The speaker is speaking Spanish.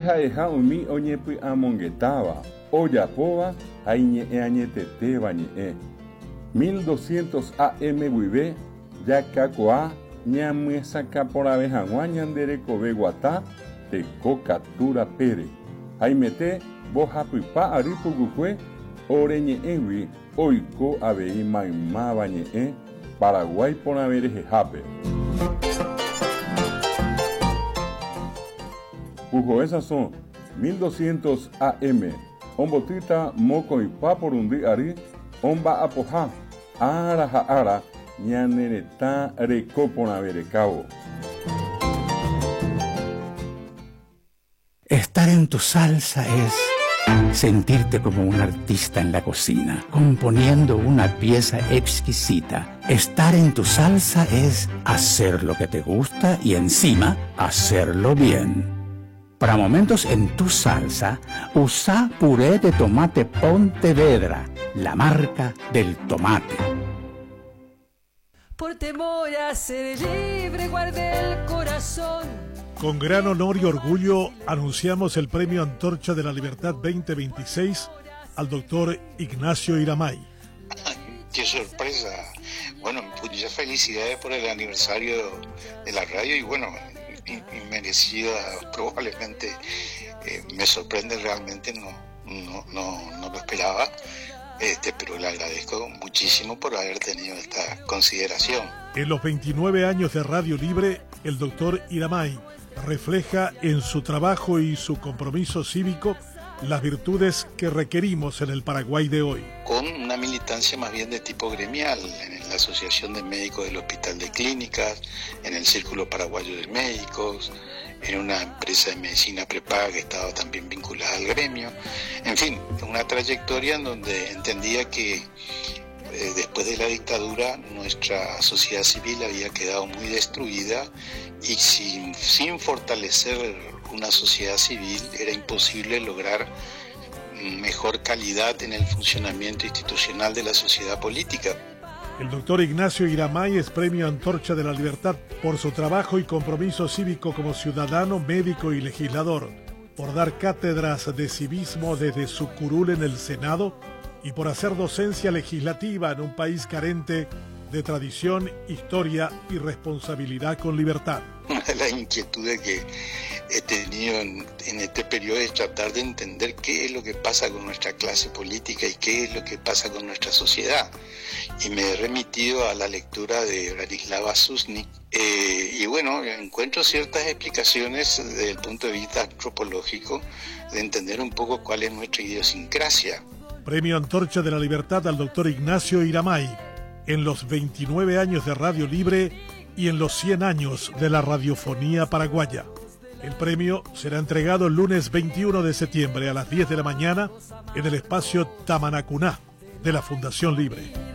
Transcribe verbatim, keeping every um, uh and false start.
ha'eha umi oñepy'amongetáva, ojapóva ha iñe'ẽañetetéva ñe'ẽ. mil doscientos A M guive jakakuaa ñamyesakaporãve hag̃ua ñande rekove guata teko katu rapére. Haimete mbohapypa ary pukukue oreñe'ẽgui oiko avei maymáva ñe'ẽ Paraguay porãve rehehápe. Pujoesa son mil doscientos A M ombotýta mokõipa porundy ary omba'apoha ára ha ára ñane retã reko porãve rekávo. Estar en tu salsa es sentirte como un artista en la cocina, componiendo una pieza exquisita. Estar en tu salsa es hacer lo que te gusta y encima hacerlo bien. Para momentos en tu salsa, usa puré de tomate Pontevedra, la marca del tomate. Por temor a ser libre, guardé el corazón. Con gran honor y orgullo anunciamos el Premio Antorcha de la Libertad veinte veintiséis al doctor Ignacio Iramay. ¡Qué sorpresa! Bueno, muchas felicidades por el aniversario de la radio y bueno, inmerecida probablemente, eh, me sorprende realmente, no, no, no, no lo esperaba, este, pero le agradezco muchísimo por haber tenido esta consideración. En los veintinueve años de Radio Libre, el doctor Iramay refleja en su trabajo y su compromiso cívico las virtudes que requerimos en el Paraguay de hoy. Con una militancia más bien de tipo gremial, en la Asociación de Médicos del Hospital de Clínicas, en el Círculo Paraguayo de Médicos, en una empresa de medicina prepaga que estaba también vinculada al gremio. En fin, una trayectoria en donde entendía que eh, después de la dictadura nuestra sociedad civil había quedado muy destruida y sin, sin fortalecer una sociedad civil era imposible lograr mejor calidad en el funcionamiento institucional de la sociedad política. El doctor Ignacio Iramay es Premio Antorcha de la Libertad por su trabajo y compromiso cívico como ciudadano, médico y legislador, por dar cátedras de civismo desde su curul en el Senado y por hacer docencia legislativa en un país carente de tradición, historia y responsabilidad con libertad. Una de las inquietudes que he tenido en, en este periodo es tratar de entender qué es lo que pasa con nuestra clase política y qué es lo que pasa con nuestra sociedad. Y me he remitido a la lectura de Branislava Susnik. Eh, y bueno, encuentro ciertas explicaciones desde el punto de vista antropológico de entender un poco cuál es nuestra idiosincrasia. Premio Antorcha de la Libertad al doctor Ignacio Iramay en los veintinueve años de Radio Libre y en los cien años de la radiofonía paraguaya. El premio será entregado el lunes veintiuno de septiembre a las diez de la mañana en el espacio Tamanacuná de la Fundación Libre.